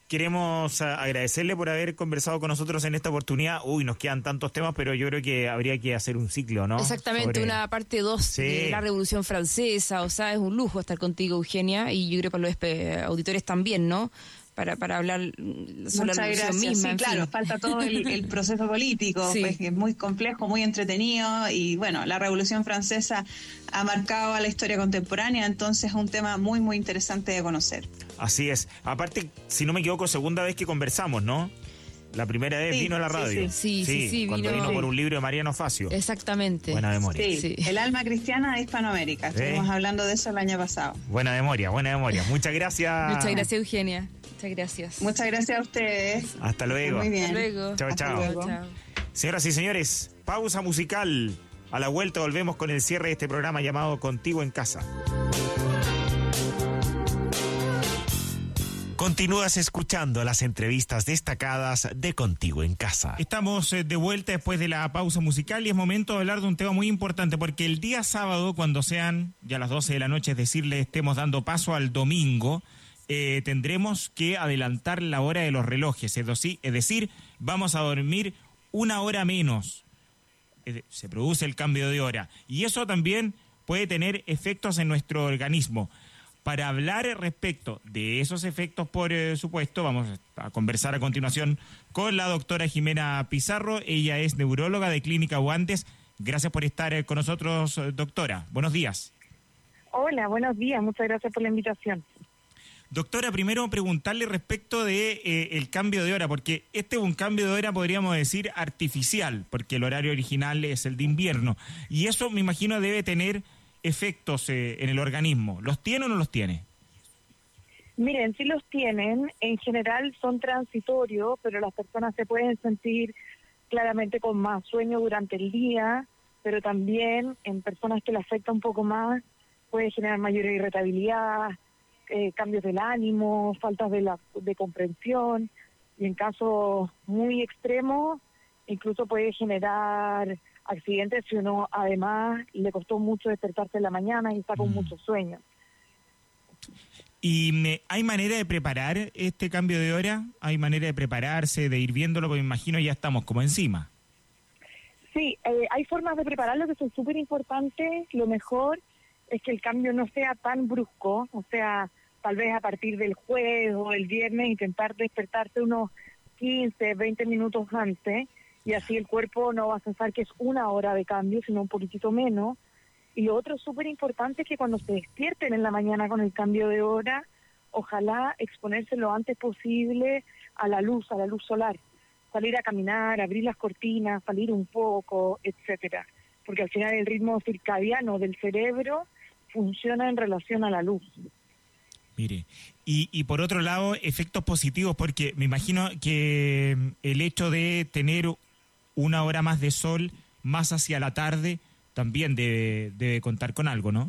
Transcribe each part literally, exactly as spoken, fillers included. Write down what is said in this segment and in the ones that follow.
queremos agradecerle por haber conversado con nosotros en esta oportunidad. Uy, nos quedan tantos temas, pero yo creo que habría que hacer un ciclo, ¿no? Exactamente, Sobre... una parte dos sí. de la Revolución Francesa. O sea, es un lujo estar contigo, Eugenia, y yo creo que para los auditores también, ¿no? Para, para hablar sobre Muchas la revolución gracias. misma. Sí, claro, fin. falta todo el, el proceso político, sí. pues, que es muy complejo, muy entretenido, y bueno, la Revolución Francesa ha marcado a la historia contemporánea, entonces es un tema muy, muy interesante de conocer. Así es. Aparte, si no me equivoco, segunda vez que conversamos, ¿no? La primera vez sí, vino a la radio. Sí, sí, sí. sí, sí cuando vino, vino por un libro de Mariano Facio. Exactamente. Buena memoria. Sí, sí. El alma cristiana de Hispanoamérica. Estuvimos ¿Eh? hablando de eso el año pasado. Buena memoria, buena memoria. Muchas gracias. Muchas gracias, Eugenia. Muchas gracias. Muchas gracias a ustedes. Hasta luego. Muy bien. Hasta luego. Chao, Hasta chao. luego. chao. Señoras y señores, pausa musical. A la vuelta volvemos con el cierre de este programa llamado Contigo en Casa. Continúas escuchando las entrevistas destacadas de Contigo en Casa. Estamos de vuelta después de la pausa musical y es momento de hablar de un tema muy importante, porque el día sábado, cuando sean ya las doce de la noche, es decir, le estemos dando paso al domingo, eh, tendremos que adelantar la hora de los relojes, es decir, vamos a dormir una hora menos. Se produce el cambio de hora y eso también puede tener efectos en nuestro organismo. Para hablar respecto de esos efectos, por eh, supuesto, vamos a conversar a continuación con la doctora Jimena Pizarro. Ella es neuróloga de Clínica Guantes. Gracias por estar con nosotros, doctora. Buenos días. Hola, buenos días. Muchas gracias por la invitación. Doctora, primero preguntarle respecto de eh, el cambio de hora, porque este es un cambio de hora, podríamos decir, artificial, porque el horario original es el de invierno. Y eso, me imagino, debe tener efectos eh, en el organismo. ¿Los tiene o no los tiene? Miren, sí los tienen. En general son transitorios, pero las personas se pueden sentir claramente con más sueño durante el día, pero también en personas que le afecta un poco más puede generar mayor irritabilidad, eh, cambios del ánimo, faltas de, la, de comprensión, y en casos muy extremos incluso puede generar accidentes si uno además le costó mucho despertarse en la mañana y está con mm. mucho sueño. ¿Y me, hay manera de preparar este cambio de hora? ¿Hay manera de prepararse, de ir viéndolo? Porque me imagino ya estamos como encima. Sí, eh, hay formas de prepararlo que son súper importantes. Lo mejor es que el cambio no sea tan brusco, o sea, tal vez a partir del jueves o el viernes intentar despertarse unos quince, veinte minutos antes, y así el cuerpo no va a pensar que es una hora de cambio, sino un poquitito menos. Y lo otro súper importante es que cuando se despierten en la mañana con el cambio de hora, ojalá exponerse lo antes posible a la luz, a la luz solar. Salir a caminar, abrir las cortinas, salir un poco, etcétera. Porque al final el ritmo circadiano del cerebro funciona en relación a la luz. Mire, y, y por otro lado, efectos positivos, porque me imagino que el hecho de tener una hora más de sol más hacia la tarde también debe, debe contar con algo, ¿no?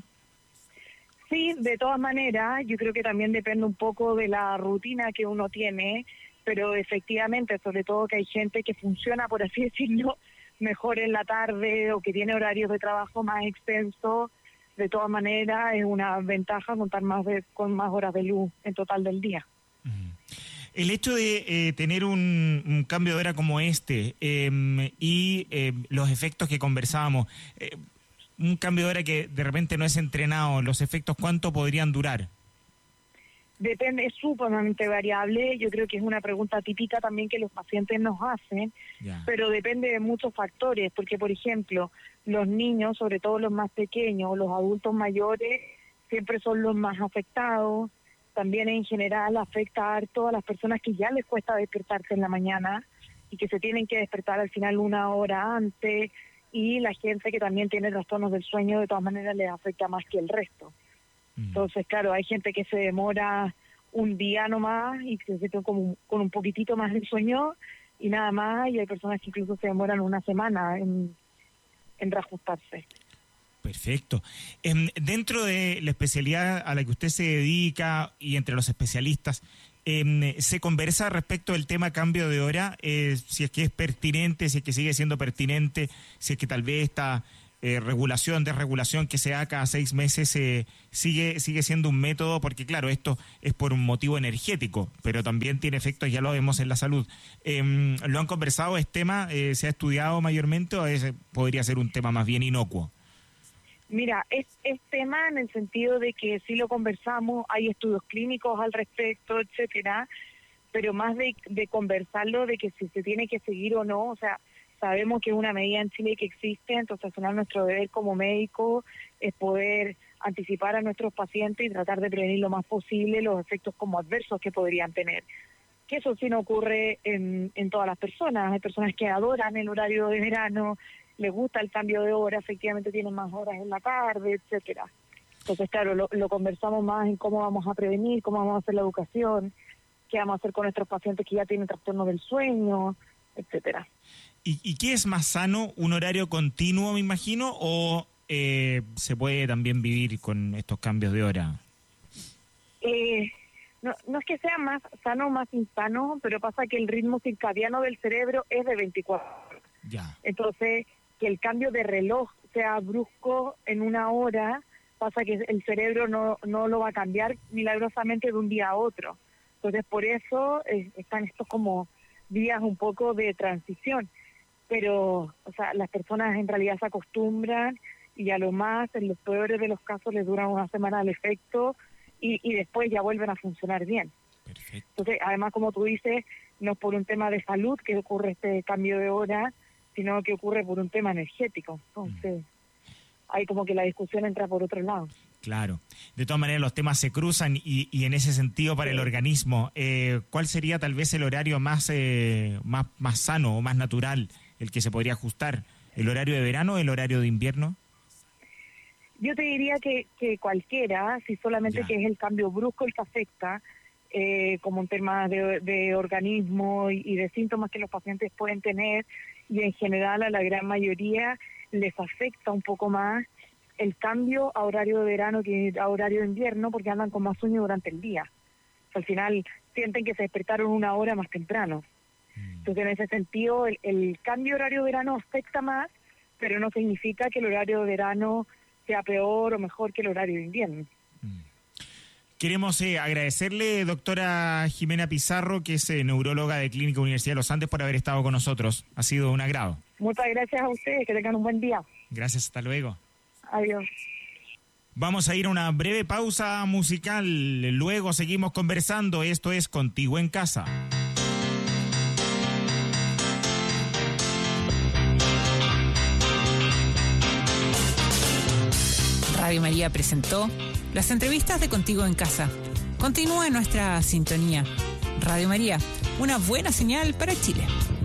Sí, de todas maneras, yo creo que también depende un poco de la rutina que uno tiene, pero efectivamente, sobre todo que hay gente que funciona, por así decirlo, mejor en la tarde o que tiene horarios de trabajo más extensos. De todas maneras, es una ventaja contar más de, con más horas de luz en total del día. El hecho de eh, tener un, un cambio de hora como este eh, y eh, los efectos que conversábamos, eh, un cambio de hora que de repente no es entrenado, los efectos, ¿cuánto podrían durar? Depende, es sumamente variable. Yo creo que es una pregunta típica también que los pacientes nos hacen, yeah. pero depende de muchos factores, porque por ejemplo, los niños, sobre todo los más pequeños, los adultos mayores, siempre son los más afectados. También en general afecta a todas las personas que ya les cuesta despertarse en la mañana y que se tienen que despertar al final una hora antes, y la gente que también tiene trastornos del sueño de todas maneras les afecta más que el resto. Mm. Entonces, claro, hay gente que se demora un día nomás y que se siente como con un poquitito más de sueño y nada más, y hay personas que incluso se demoran una semana en, en reajustarse. Perfecto. Eh, dentro de la especialidad a la que usted se dedica y entre los especialistas, eh, ¿se conversa respecto del tema cambio de hora? Eh, si es que es pertinente, si es que sigue siendo pertinente, si es que tal vez está eh, regulación, desregulación que se da cada seis meses eh, sigue sigue siendo un método, porque claro, esto es por un motivo energético, pero también tiene efectos, ya lo vemos, en la salud. Eh, ¿Lo han conversado? ¿Es tema? Eh, ¿Se ha estudiado mayormente o es, podría ser un tema más bien inocuo? Mira, es, es tema en el sentido de que sí lo conversamos, hay estudios clínicos al respecto, etcétera, pero más de, de conversarlo, de que si se tiene que seguir o no, o sea, sabemos que es una medida en Chile que existe, entonces al final nuestro deber como médico es poder anticipar a nuestros pacientes y tratar de prevenir lo más posible los efectos como adversos que podrían tener. Que eso sí no ocurre en, en todas las personas, hay personas que adoran el horario de verano, les gusta el cambio de hora, efectivamente tienen más horas en la tarde, etcétera. Entonces, claro, lo, lo conversamos más en cómo vamos a prevenir, cómo vamos a hacer la educación, qué vamos a hacer con nuestros pacientes que ya tienen trastornos del sueño, etcétera. ¿Y, y qué es más sano? ¿Un horario continuo, me imagino, o eh, se puede también vivir con estos cambios de hora? Eh, no, no es que sea más sano o más insano, pero pasa que el ritmo circadiano del cerebro es de veinticuatro horas. Ya. Entonces, que el cambio de reloj sea brusco en una hora, pasa que el cerebro no, no lo va a cambiar milagrosamente de un día a otro. Entonces, por eso eh, están estos como días un poco de transición. Pero, o sea, las personas en realidad se acostumbran y a lo más, en los peores de los casos, les dura una semana el efecto y, y después ya vuelven a funcionar bien. Perfecto. Entonces, además, como tú dices, no es por un tema de salud que ocurre este cambio de hora, sino que ocurre por un tema energético. Entonces, mm. hay como que la discusión entra por otro lado. Claro. De todas maneras, los temas se cruzan y, y en ese sentido, para sí. el organismo, eh, ¿cuál sería tal vez el horario más, eh, más, más sano o más natural, el que se podría ajustar? ¿El horario de verano o el horario de invierno? Yo te diría que, que cualquiera, si solamente ya. que es el cambio brusco el que afecta, eh, como un tema de, de organismo y, y de síntomas que los pacientes pueden tener, y en general a la gran mayoría les afecta un poco más el cambio a horario de verano que a horario de invierno, porque andan con más sueño durante el día. O sea, al final sienten que se despertaron una hora más temprano. Entonces, en ese sentido, el, el cambio horario de verano afecta más, pero no significa que el horario de verano sea peor o mejor que el horario de invierno. Queremos eh, agradecerle, doctora Jimena Pizarro, que es eh, neuróloga de Clínica Universidad de los Andes, por haber estado con nosotros. Ha sido un agrado. Muchas gracias a ustedes, que tengan un buen día. Gracias, hasta luego. Adiós. Vamos a ir a una breve pausa musical, luego seguimos conversando. Esto es Contigo en Casa. Radio María presentó las entrevistas de Contigo en Casa. Continúa en nuestra sintonía. Radio María, una buena señal para Chile.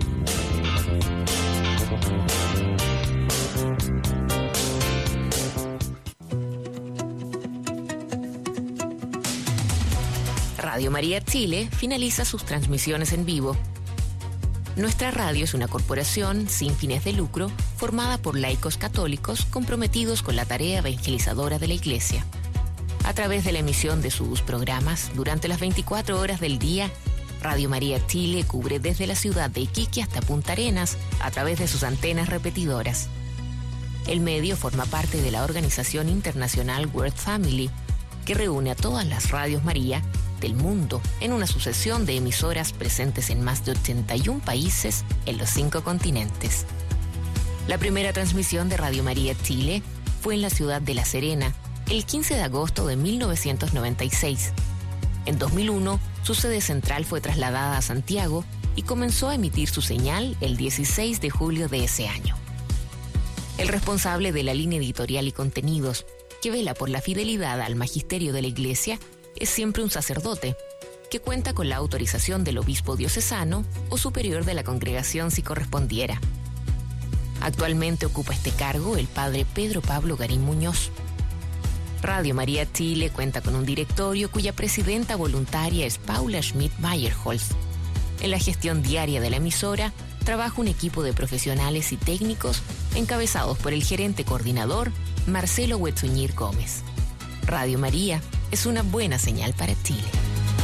Radio María Chile finaliza sus transmisiones en vivo. Nuestra radio es una corporación sin fines de lucro formada por laicos católicos comprometidos con la tarea evangelizadora de la Iglesia. A través de la emisión de sus programas durante las veinticuatro horas del día, Radio María Chile cubre desde la ciudad de Iquique hasta Punta Arenas a través de sus antenas repetidoras. El medio forma parte de la organización internacional World Family, que reúne a todas las radios María del mundo en una sucesión de emisoras presentes en más de ochenta y un países en los cinco continentes. La primera transmisión de Radio María Chile fue en la ciudad de La Serena, el quince de agosto de mil novecientos noventa y seis. En dos mil uno, su sede central fue trasladada a Santiago y comenzó a emitir su señal el dieciséis de julio de ese año. El responsable de la línea editorial y contenidos, que vela por la fidelidad al magisterio de la Iglesia, es siempre un sacerdote, que cuenta con la autorización del obispo diocesano o superior de la congregación si correspondiera. Actualmente ocupa este cargo el padre Pedro Pablo Garín Muñoz. Radio María Chile cuenta con un directorio cuya presidenta voluntaria es Paula Schmidt-Meyerholz. En la gestión diaria de la emisora trabaja un equipo de profesionales y técnicos encabezados por el gerente coordinador Marcelo Huetzuñir Gómez. Radio María es una buena señal para Chile.